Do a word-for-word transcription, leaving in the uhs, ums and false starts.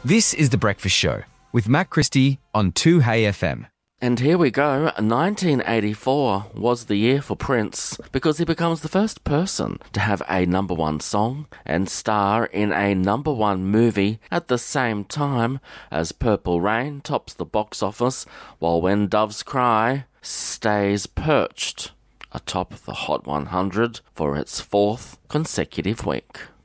This is The Breakfast Show with Matt Christie on two Hey F M. And here we go. nineteen eighty-four was the year for Prince because he becomes the first person to have a number one song and star in a number one movie at the same time as Purple Rain tops the box office, while When Doves Cry stays perched atop the Hot one hundred for its fourth consecutive week.